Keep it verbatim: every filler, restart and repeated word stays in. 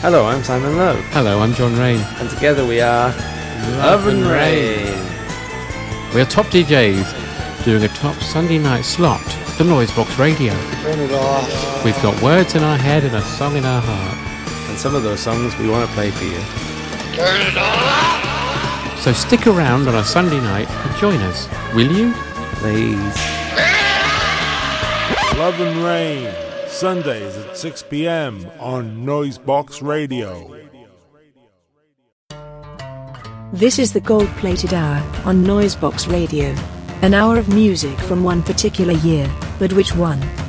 Hello, I'm Simon Lowe. Hello, I'm John Rain. And together we are Love, Love and Rain. Rain. We are top D Js doing a top Sunday night slot for Noisebox Radio. Turn it off. We've got words in our head and a song in our heart. And some of those songs we want to play for you. Turn it off. So stick around on a Sunday night and join us, will you? Please. Love and Rain, Sundays at six p.m. on Noisebox Radio. This is the gold-plated hour on Noisebox Radio. An hour of music from one particular year, but which one?